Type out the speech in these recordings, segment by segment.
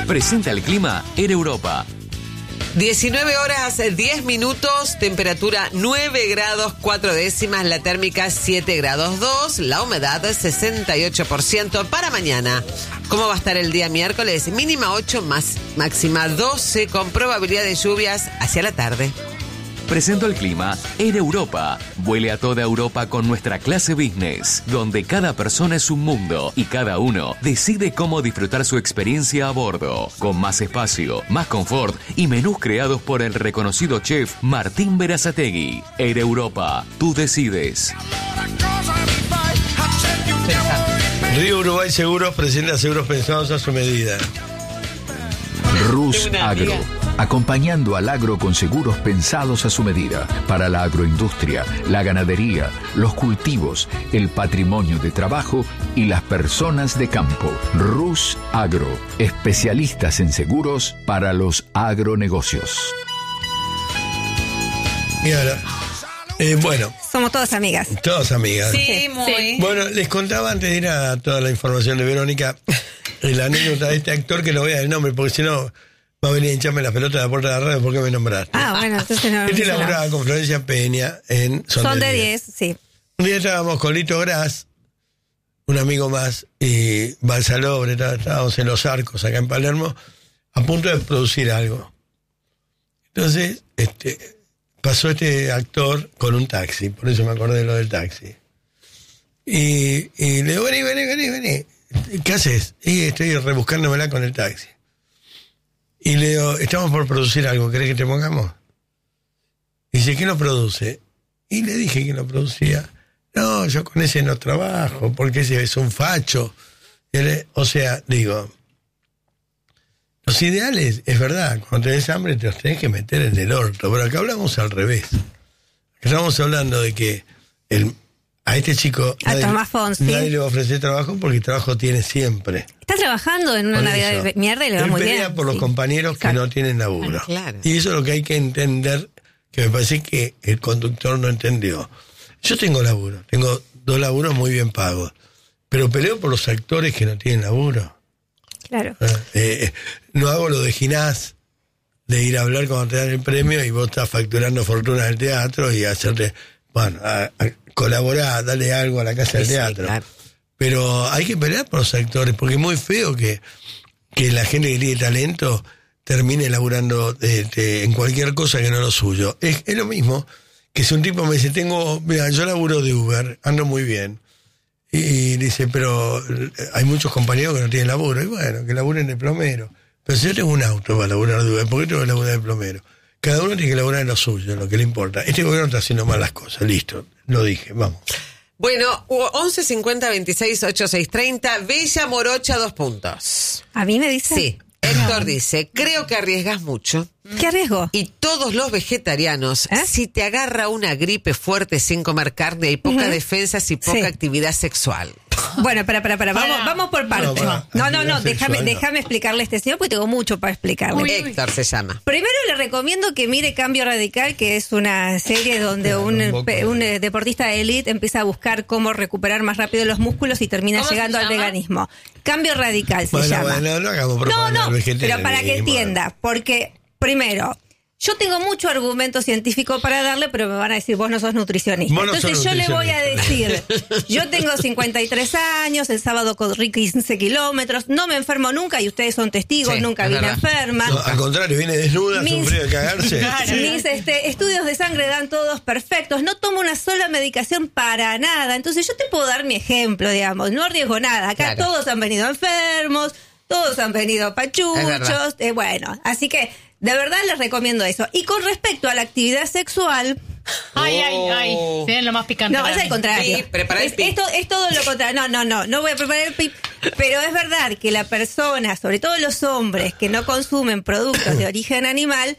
Presenta el clima Air Europa. 19 horas 10 minutos, temperatura 9 grados 4 décimas, la térmica 7 grados 2, la humedad 68% para mañana. ¿Cómo va a estar el día miércoles? Mínima 8, máxima 12, con probabilidad de lluvias hacia la tarde. Presento el clima Air Europa. Vuele a toda Europa con nuestra clase business, donde cada persona es un mundo y cada uno decide cómo disfrutar su experiencia a bordo. Con más espacio, más confort y menús creados por el reconocido chef Martín Berazategui. Air Europa, tú decides. Río Uruguay Seguros presenta seguros pensados a su medida. Rus Agro, acompañando al agro con seguros pensados a su medida, para la agroindustria, la ganadería, los cultivos, el patrimonio de trabajo y las personas de campo. Rus Agro, especialistas en seguros para los agronegocios. Y ahora, bueno. Somos todas amigas. Todas amigas. Sí, muy. Bueno, les contaba antes de ir a toda la información de Verónica, la anécdota de este actor, que no voy a dar el nombre, porque si no va a venir a hincharme la pelota de la puerta de la radio porque me nombraste. Ah, bueno, entonces no. Este laburaba con Florencia Peña en Son de 10, sí. Un día estábamos con Lito Gras, un amigo más, y Balsalobre, estábamos en Los Arcos, acá en Palermo, a punto de producir algo. Entonces, pasó este actor con un taxi, por eso me acordé de lo del taxi. Y le digo, vení. ¿Qué haces? Y estoy rebuscándomela con el taxi. Y le digo, estamos por producir algo, ¿querés que te pongamos? Y dice, ¿qué lo produce? Y le dije que lo producía. No, yo con ese no trabajo, porque ese es un facho. O sea, digo, los ideales, es verdad, cuando tenés hambre te los tenés que meter en el orto, pero acá hablamos al revés. Estamos hablando de que a este chico nadie le va a ofrecer trabajo porque trabajo tiene siempre. Está trabajando en una Navidad de mierda y le va muy bien. Él pelea por los compañeros que no tienen laburo. Claro. Y eso es lo que hay que entender, que me parece que el conductor no entendió. Yo tengo laburo, tengo 2 laburos muy bien pagos, pero peleo por los actores que no tienen laburo. Claro. No hago lo de Ginás, de ir a hablar cuando te dan el premio y vos estás facturando fortunas del teatro y hacerte, bueno, a colaborar, darle algo a la casa del teatro. Claro. Pero hay que pelear por los actores, porque es muy feo que la gente que tiene talento termine laburando en cualquier cosa que no lo suyo. Es lo mismo que si un tipo me dice, mira, yo laburo de Uber, ando muy bien. Y dice, pero hay muchos compañeros que no tienen laburo. Y bueno, que laburen de plomero. Pero si yo tengo un auto para laburar de Uber, ¿por qué tengo que laburar de plomero? Cada uno tiene que laburar en lo suyo, en lo que le importa. Este gobierno está haciendo mal las cosas, listo, lo dije, vamos. Bueno, 11 50 26 86 30, Bella Morocha, 2 puntos. ¿A mí me dice? Sí. Héctor dice, creo que arriesgas mucho. ¿Qué arriesgo? Y todos los vegetarianos, si te agarra una gripe fuerte sin comer carne, hay poca defensas y poca actividad sexual. Bueno, vamos por partes. No, déjame explicarle a este señor porque tengo mucho para explicarle. Héctor se llama. Primero le recomiendo que mire Cambio Radical, que es una serie donde un deportista de élite empieza a buscar cómo recuperar más rápido los músculos y termina llegando al veganismo. Cambio Radical se llama. No hagamos propaganda pero para que entienda, porque primero, yo tengo mucho argumento científico para darle, pero me van a decir, vos no sos nutricionista. Entonces yo le voy a decir, yo tengo 53 años, el sábado corrí 15 kilómetros, no me enfermo nunca y ustedes son testigos, nunca vine enferma. No, al contrario, viene desnuda, hace un frío de cagarse. Mis estudios de sangre dan todos perfectos, no tomo una sola medicación para nada. Entonces yo te puedo dar mi ejemplo, digamos, no arriesgo nada. Acá todos han venido enfermos, todos han venido pachuchos, bueno, así que de verdad les recomiendo eso. Y con respecto a la actividad sexual... Ay, tienen lo más picante. No, es al contrario. Es todo lo contrario. No voy a preparar el pip. Pero es verdad que la persona, sobre todo los hombres que no consumen productos de origen animal,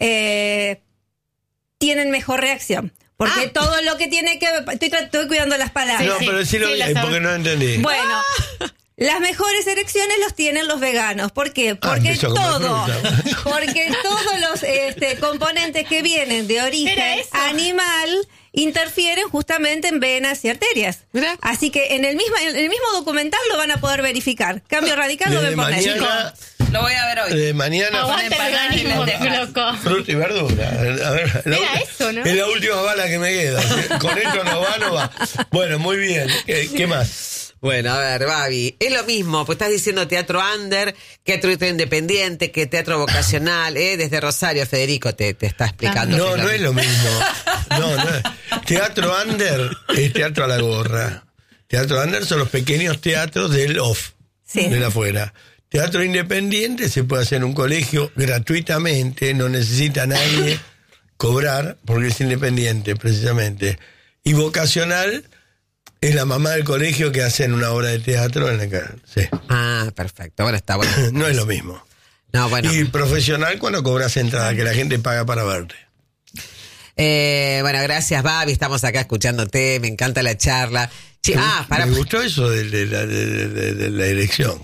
tienen mejor reacción. Porque todo lo que tiene que ver... Estoy cuidando las palabras. No, pero decilo bien, porque no entendí. Bueno... Las mejores erecciones los tienen los veganos. ¿Por qué? Porque todos los componentes que vienen de origen animal interfieren justamente en venas y arterias. ¿Mirá? Así que en el mismo documental lo van a poder verificar. Cambio Radical lo ven por mañana, Lo voy a ver hoy. Mañana Aguanta el organismo, loco. fruta y verdura. A ver, Era eso, ¿no? Es la última bala que me queda. Con esto no va. Bueno, muy bien. ¿Qué más? Bueno, a ver, Babi, es lo mismo, pues estás diciendo teatro under, que teatro independiente, que teatro vocacional, desde Rosario, Federico te está explicando. No es lo mismo. No es. Teatro under es teatro a la gorra. Teatro under son los pequeños teatros del off, del afuera. Teatro independiente se puede hacer en un colegio gratuitamente, no necesita nadie cobrar, porque es independiente, precisamente. Y vocacional es la mamá del colegio que hacen una obra de teatro en la casa. Sí. Ah, perfecto. Bueno, está bueno. No es lo mismo. No, bueno. Y profesional cuando cobras entrada, que la gente paga para verte. Bueno, gracias, Babi. Estamos acá escuchándote. Me encanta la charla. Me gustó eso de la elección.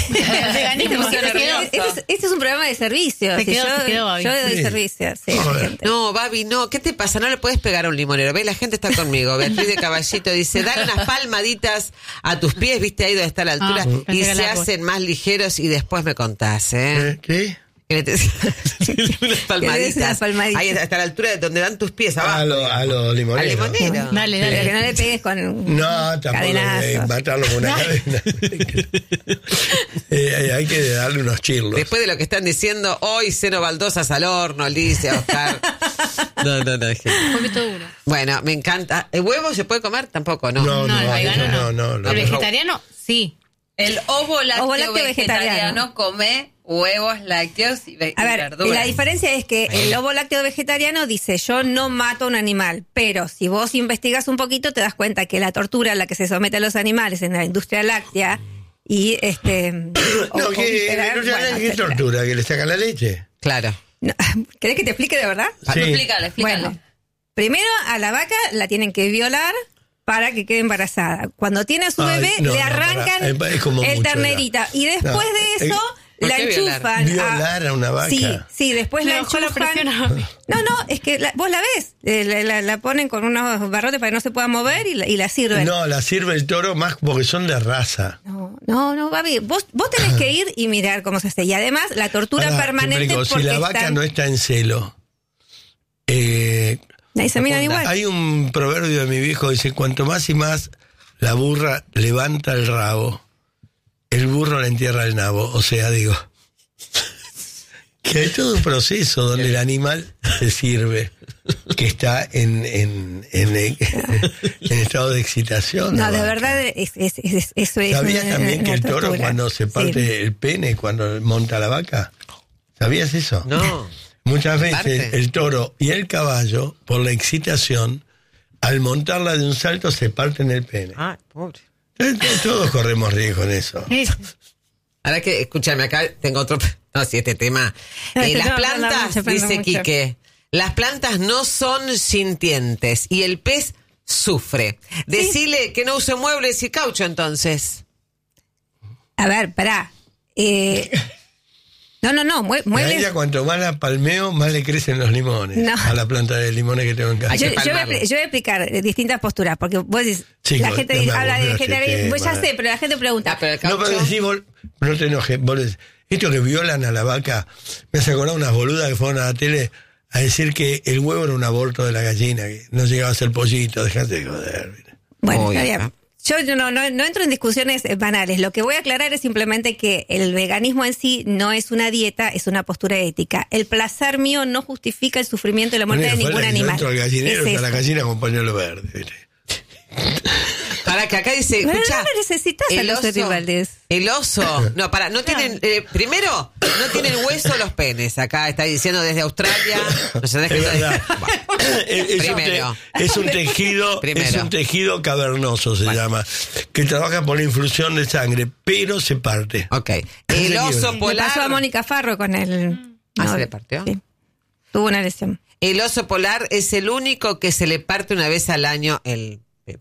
Este es un programa de servicio. Se quedó, Babi. Yo le doy servicio. Sí, no, Babi, no. ¿Qué te pasa? No le puedes pegar a un limonero. ¿Ves? La gente está conmigo. Beatriz de Caballito dice, dale unas palmaditas a tus pies, viste ahí donde está la altura, y se hacen más ligeros y después me contás, ¿Qué? Unas palmaditas. Ahí está a la altura de donde van tus pies abajo. A los limoneros. Al limonero. Dale. Pero que no le pegues con No, tampoco matarlo con una cadena. Hay que darle unos chirlos. Después de lo que están diciendo, hoy ceno baldosas al horno, dice Oscar. No. Come todo uno. Bueno, me encanta. ¿El huevo se puede comer? Tampoco, ¿no? No, el vegano no. El vegetariano, sí. El ovo lácteo vegetariano come huevos lácteos y verduras. La diferencia es que el ovo lácteo vegetariano dice, yo no mato a un animal, pero si vos investigas un poquito te das cuenta que la tortura a la que se somete a los animales en la industria láctea y ¿qué tortura? ¿Que le sacan la leche? Claro. No, ¿querés que te explique de verdad? Sí. Explícale. Bueno, primero a la vaca la tienen que violar para que quede embarazada. Cuando tiene a su bebé, le arrancan el ternerita. Y después de eso, la enchufan. ¿Violar a una vaca? Sí, después la enchufan. No, es que vos la ves. La ponen con unos barrotes para que no se pueda mover y la sirven. No, la sirve el toro más porque son de raza. No, Babi. Vos tenés que ir y mirar cómo se hace. Y además, la tortura permanente. Si la vaca no está en celo. Ahí se miran igual. Hay un proverbio de mi viejo que dice, cuanto más y más la burra levanta el rabo, el burro le entierra el nabo. O sea, digo, que hay todo un proceso donde el animal se sirve, que está en estado de excitación. No, de verdad, eso es. ¿Sabías también que el toro cuando se parte el pene, cuando monta la vaca? ¿Sabías eso? No. Muchas veces el toro y el caballo, por la excitación, al montarla de un salto, se parten el pene. Ah, pobre. Todos corremos riesgo en eso. Ahora que, escúchame, acá tengo otro... No, si este tema... las plantas, dice Quique, las plantas no son sintientes y el pez sufre. Decile que no use muebles y caucho, entonces. A ver, pará. No, muebles. A ella cuanto más la palmeo, más le crecen los limones. A la planta de limones que tengo en casa. Yo voy a explicar distintas posturas, porque vos decís, la gente habla de vegetariano, pues ya sé, pero la gente pregunta. Pero decís, vos, no te enojes, vos decís, esto que violan a la vaca, me hace acordar unas boludas que fueron a la tele a decir que el huevo era un aborto de la gallina, que no llegaba a ser pollito, dejate de joder. Bueno, está bien. Yo no entro en discusiones banales. Lo que voy a aclarar es simplemente que el veganismo en sí no es una dieta, es una postura ética. El placer mío no justifica el sufrimiento y la muerte de ningún animal. Dentro del gallinero está la gallina con pañuelo verde. Para que acá dice, escucha, no necesitas el oso, no, no tienen, primero, no tienen hueso los penes, acá está diciendo desde Australia, no se dejen primero. Es un tejido cavernoso, se llama, que trabaja por la infusión de sangre, pero se parte. Ok. El oso polar. Le pasó a Mónica Farro con el... ¿Se le partió? Sí. Tuvo una lesión. El oso polar es el único que se le parte una vez al año el...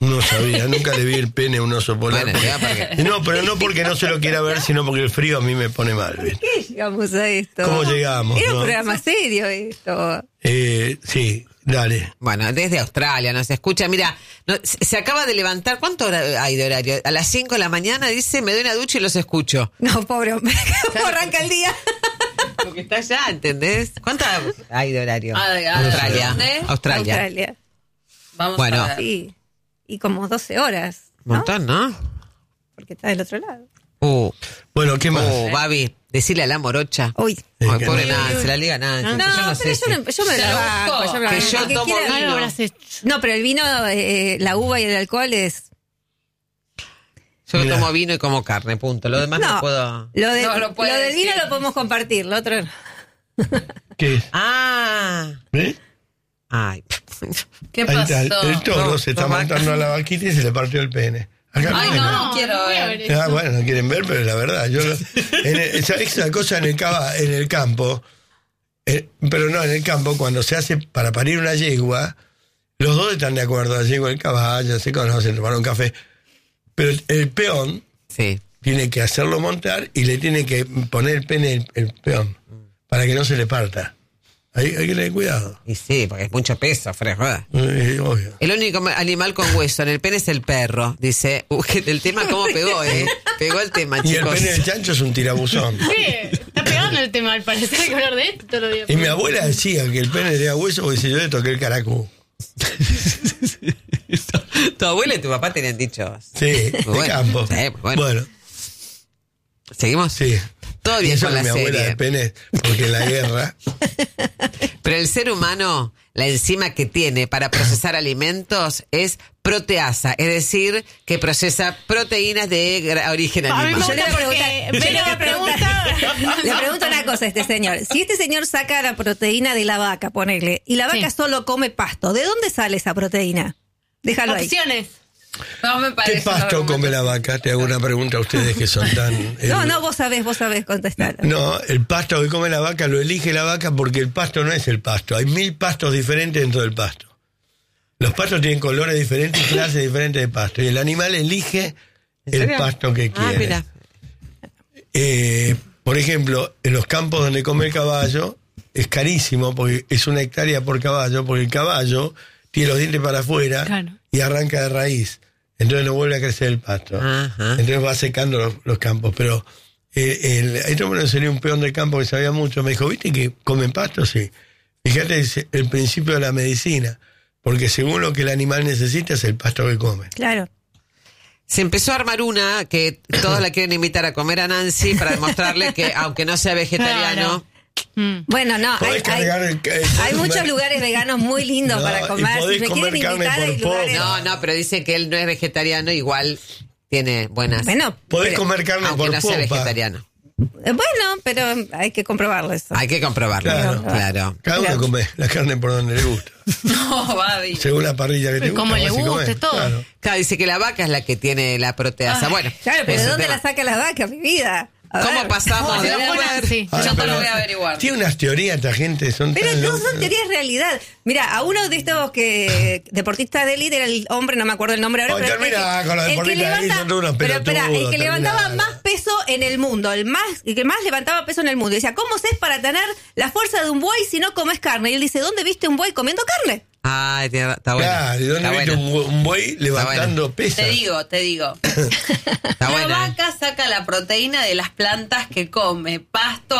No sabía, nunca le vi el pene a un oso polar. Bueno, No, pero no porque no se lo quiera ver, sino porque el frío a mí me pone mal. ¿Por qué llegamos a esto? ¿Cómo llegamos? Era un programa serio esto. Sí, dale. Bueno, desde Australia nos escucha. Mira, se acaba de levantar. ¿Cuánto hora hay de horario? A las 5 de la mañana dice, me doy una ducha y los escucho. No, pobre hombre, ¿cómo arranca el día? Porque está allá, ¿entendés? ¿Cuánto hay de horario? ¿Dónde? Australia. Vamos Bueno. a ver. Sí. Y como 12 horas. Un montón, ¿no? Porque está del otro lado. Bueno, ¿qué más? Babi, decirle a la morocha. Uy. Ay, que pobre no. Nancy, la liga Nancy. No, yo no sé pero si... yo me la banco. Que yo El que tomo quiera- vino. No lo habrás hecho. No, pero el vino, la uva y el alcohol es... Yo Mirá. tomo vino y como carne, punto. Lo demás no puedo... Lo, No lo puede lo del vino decir. lo podemos compartir, lo otro no. ¿Qué es? Ah. ¿Eh? Ay. ¿Qué Ahí pasó? está, el toro No, se está no, montando a la vaquita y se le partió el pene. Acá Ay, no. no quiero ver. Ah, bueno, no quieren ver, pero es la verdad. ¿Sabés una cosa en el campo? Pero no, en el campo, cuando se hace para parir una yegua, los dos están de acuerdo. La yegua y el caballo se conocen, tomaron café. Pero el peón Sí. tiene que hacerlo montar y le tiene que poner el pene el peón para que no se le parta. Hay que tener cuidado. Y sí, porque es mucho peso, fresco. Obvio. El único animal con hueso en el pene es el perro. Dice, el tema cómo pegó, Pegó el tema, Y el chicos. pene del chancho es un tirabuzón. ¿Qué? Está pegando el tema, al parecer, hay que hablar de esto todos los días. Y mi abuela decía que el pene tenía hueso porque si yo le toqué el caracú. Tu abuela y tu papá tenían dicho. Sí, de Bueno, campo. sí, bueno. ¿Seguimos? Sí. Todo Y bien eso con que la mi abuela serie. de pene, porque en la guerra. Pero el ser humano, la enzima que tiene para procesar alimentos es proteasa, es decir, que procesa proteínas de origen A mí me animal. Yo le gusta voy a porque preguntar- Vero me pregunta. Le pregunto una cosa a este señor. Si este señor saca la proteína de la vaca, ponele, y la vaca Sí. solo come pasto, ¿de dónde sale esa proteína? Déjalo ahí. Opciones. No me parece. ¿Qué pasto un come argumento. la vaca? Te hago una pregunta a ustedes que son tan... No, vos sabés contestar. No, el pasto que come la vaca lo elige la vaca porque el pasto no es el pasto. Hay 1000 pastos diferentes dentro del pasto. Los pastos tienen colores diferentes y clases diferentes de pasto. Y el animal elige ¿En el serio? pasto que Ah, quiere. mira. Por ejemplo, en los campos donde come el caballo es carísimo porque es 1 hectárea por caballo, porque el caballo tiene los dientes para afuera Claro. y arranca de raíz. Entonces no vuelve a crecer el pasto. Ajá. Entonces va secando los campos. Pero esto me lo enseñó un peón del campo que sabía mucho. Me dijo, ¿viste que comen pasto? Sí. Fíjate, es el principio de la medicina. Porque según lo que el animal necesita es el pasto que come. Claro. Se empezó a armar una que todos la quieren invitar a comer a Nancy para demostrarle que, aunque no sea vegetariano, Bueno, no, Podés cargar hay muchos lugares veganos muy lindos No, para y comer. podés Si me comer quieren carne invitar, por hay lugares. poco. no, pero dice que él no es vegetariano, igual tiene buenas. Bueno, Podés pero- comer carne aunque por no sea popa. vegetariano. Bueno, pero hay que comprobarlo eso. Hay que comprobarlo. Claro. Claro. Cada uno come la carne por donde le gusta. No, Babi. Según la parrilla que te gusta. Como le vas y comés. guste, todo. Claro. Claro, dice que la vaca es la que tiene la proteasa. Bueno, Claro, pero es ¿de un dónde tema. la saca la vaca, mi vida? A ¿Cómo ver. pasamos de No, no, Uber? Sí. Ah, Yo te pero lo voy a averiguar. Tiene unas teorías esta gente, son Pero tan no locas. son teorías realidad. Mira, a uno de estos que deportistas de élite era el hombre, no me acuerdo el nombre ahora, Ay, pero termina con los el que deportistas de élite, levanta, son todos unos pero espera, el que pelotudos, levantaba terminala. más peso en el mundo, el que más levantaba peso en el mundo. Y decía, ¿cómo haces para tener la fuerza de un buey si no comes carne? Y él dice, ¿dónde viste un buey comiendo carne? Ay, está bueno. Claro, ¿y dónde Está viste bueno. un buey levantando pesas? Te digo. Está La buena. vaca saca la proteína de las plantas que come, pasto,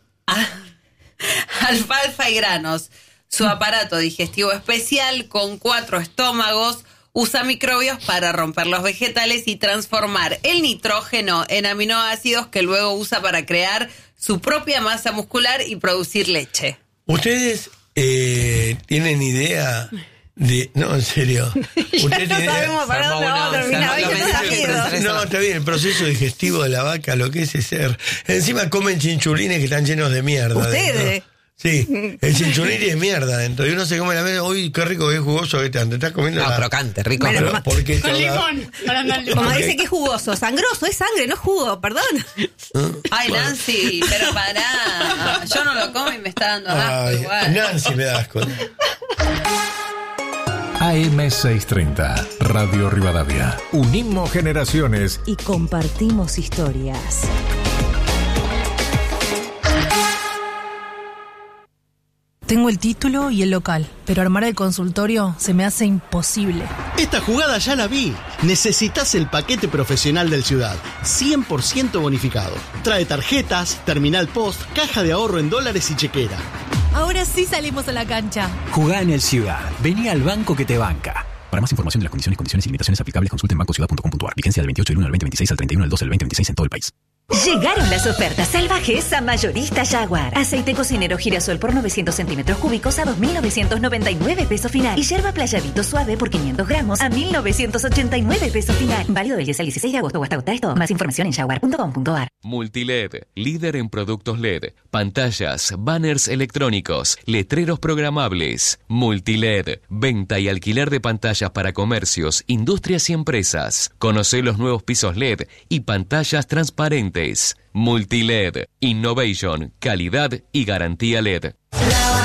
alfalfa y granos. Su aparato digestivo especial, con 4 estómagos, usa microbios para romper los vegetales y transformar el nitrógeno en aminoácidos que luego usa para crear su propia masa muscular y producir leche. ¿Ustedes tienen idea de... No, en serio. ¿Ustedes No tienen idea? sabemos para dónde vamos a terminar. Lo Hoy mencioné, está pero miedo. interesa. No, está bien, el proceso digestivo de la vaca, lo que es ser. Encima comen chinchulines que están llenos de mierda. ¿Ustedes? dentro. Sí, el chinchulín es mierda dentro. Y uno se come la mesa, uy, qué rico, qué jugoso que te estás comiendo. No, la... crocante, rico. Bueno, Pero, ¿por qué Con toda- limón. Hablando del limón. Como Ok. dice que es jugoso, sangroso, es sangre, no es jugo, perdón. Ay, Nancy, pero pará. Yo no lo como y me está dando asco Ay, igual. Nancy me da asco. AM630, Radio Rivadavia. Unimos generaciones y compartimos historias. Tengo el título y el local, pero armar el consultorio se me hace imposible. Esta jugada ya la vi. Necesitas el paquete profesional del Ciudad, 100% bonificado. Trae tarjetas, terminal post, caja de ahorro en dólares y chequera. Ahora sí salimos a la cancha. Jugá en el Ciudad. Vení al banco que te banca. Para más información de las condiciones y limitaciones aplicables, consulte en bancociudad.com.ar. Vigencia del 28 del 1 al 2026 al 31 del 12 del 2026 en todo el país. Llegaron las ofertas salvajes a Mayorista Jaguar. Aceite cocinero girasol por 900 centímetros cúbicos a 2.999 pesos final. Y yerba playadito suave por 500 gramos a 1.989 pesos final. Válido del 10 al 16 de agosto o hasta agotar esto. Más información en jaguar.com.ar. Multiled, líder en productos LED, pantallas, banners electrónicos, letreros programables. Multiled, venta y alquiler de pantallas para comercios, industrias y empresas. Conocé los nuevos pisos LED y pantallas transparentes. Multiled, innovation, calidad y garantía LED.